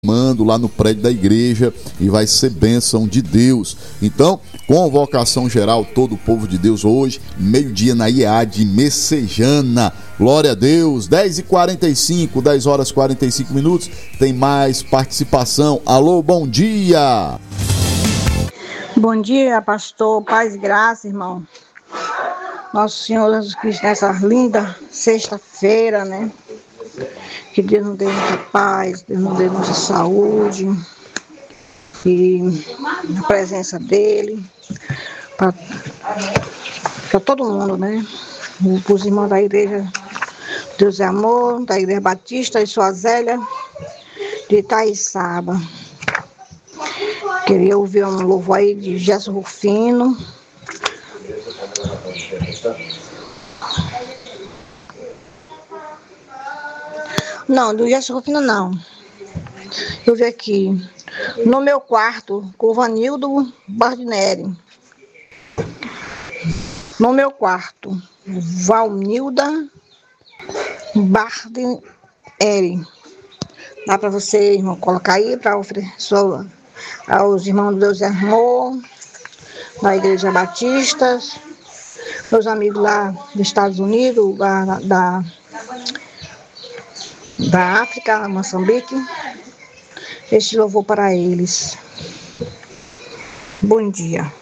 mando lá no prédio da igreja e vai ser bênção de Deus. Então, convocação geral, todo o povo de Deus hoje, meio-dia na IEA de Messejana. Glória a Deus, 10h45, 10 horas 45 minutos, tem mais participação. Alô, bom dia! Bom dia, pastor, paz e graça, irmão. Nosso Senhor Jesus Cristo, nessa linda sexta-feira, né? Que Deus nos dê muita paz, Deus nos dê muita saúde, e na presença dEle, para todo mundo, né? Para os irmãos da igreja Deus é Amor, da Igreja Batista e Sua Zélia de Itaiçaba. Queria ouvir um louvor aí de Gerson Rufino. Não, do Gerson Rufino não. Eu vi aqui. No meu quarto, com o Vanildo Bardinelli. No meu quarto, Valnilda Bardinelli. Dá para você, irmão, colocar aí para oferecer aos irmãos do Deus é Amor, da Igreja Batista, meus amigos lá dos Estados Unidos, da África, Moçambique. Este louvor para eles. Bom dia.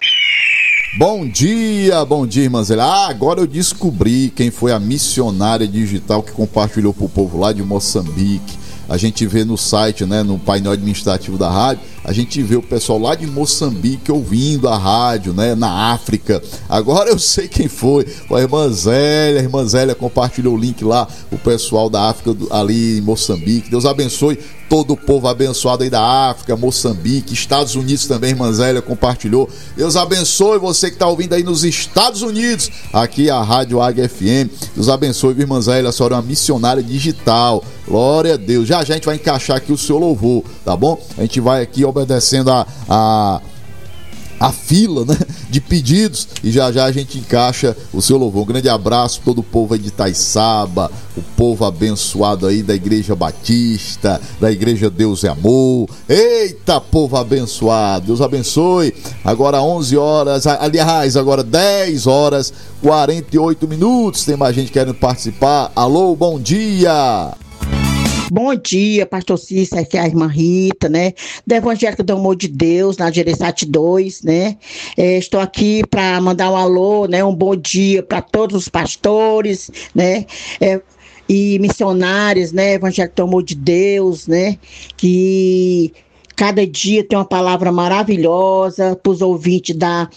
Bom dia, irmã Zélia. Agora eu descobri quem foi a missionária digital que compartilhou para o povo lá de Moçambique. A gente vê no site, né, no painel administrativo da rádio, a gente vê o pessoal lá de Moçambique ouvindo a rádio, né, na África. Agora eu sei quem foi a irmã Zélia compartilhou o link lá, o pessoal da África ali em Moçambique. Deus abençoe todo o povo abençoado aí da África, Moçambique, Estados Unidos também, irmã Zélia compartilhou. Deus abençoe você que está ouvindo aí nos Estados Unidos, aqui a Rádio Águia FM. Deus abençoe, irmã Zélia, a senhora é uma missionária digital. Glória a Deus. Já a gente vai encaixar aqui o seu louvor, tá bom? A gente vai aqui obedecendo a fila, né, de pedidos, e já a gente encaixa o seu louvor. Um grande abraço para todo o povo aí de Itaiçaba, o povo abençoado aí da Igreja Batista, da Igreja Deus é Amor. Eita, povo abençoado, Deus abençoe. Agora 11 horas, aliás, agora 10 horas 48 minutos, tem mais gente querendo participar. Alô, bom dia! Bom dia, pastor Cícero, aqui é a irmã Rita, né, da Evangélica do Amor de Deus, na Gereçate 2, né, estou aqui para mandar um alô, né, um bom dia para todos os pastores, né, e missionários, né, Evangélica do Amor de Deus, né, que cada dia tem uma palavra maravilhosa para os ouvintes da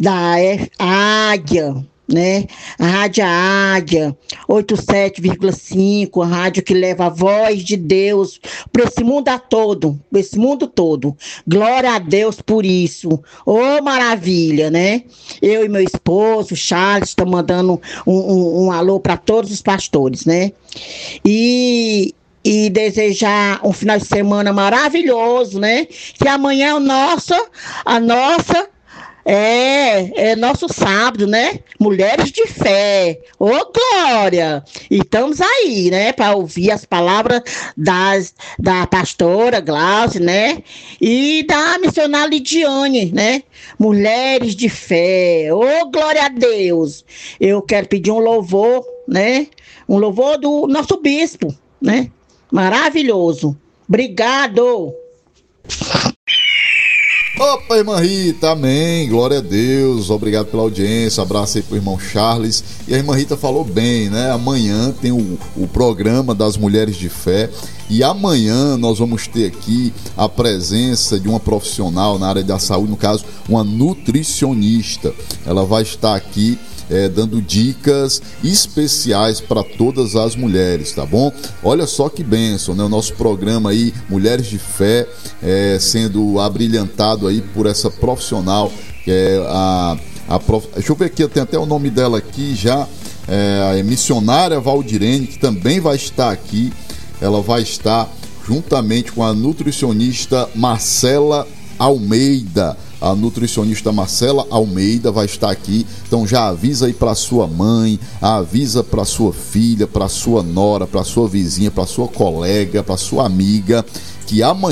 Águia, né? A Rádio Águia 87,5, a rádio que leva a voz de Deus para esse mundo todo, glória a Deus por isso, maravilha, né? Eu e meu esposo Charles estão mandando um alô para todos os pastores, né? E desejar um final de semana maravilhoso, né? Que amanhã é nosso sábado, né? Mulheres de fé. Glória! E estamos aí, né? Para ouvir as palavras da pastora Glaucia, né? E da missionária Lidiane, né? Mulheres de fé. Glória a Deus! Eu quero pedir um louvor, né? Um louvor do nosso bispo, né? Maravilhoso. Obrigado! Opa, irmã Rita, amém, glória a Deus, obrigado pela audiência, abraço aí pro irmão Charles. E a irmã Rita falou bem, né? Amanhã tem o programa das Mulheres de Fé, e amanhã nós vamos ter aqui a presença de uma profissional na área da saúde, no caso, uma nutricionista. Ela vai estar aqui dando dicas especiais para todas as mulheres, tá bom? Olha só que bênção, né? O nosso programa aí, Mulheres de Fé, sendo abrilhantado aí por essa profissional, que é deixa eu ver aqui, tem até o nome dela aqui já, a missionária Valdirene, que também vai estar aqui. Ela vai estar juntamente com a nutricionista Marcela Almeida. A nutricionista Marcela Almeida vai estar aqui, então já avisa aí para sua mãe, avisa para sua filha, para sua nora, para sua vizinha, para sua colega, para sua amiga, que amanhã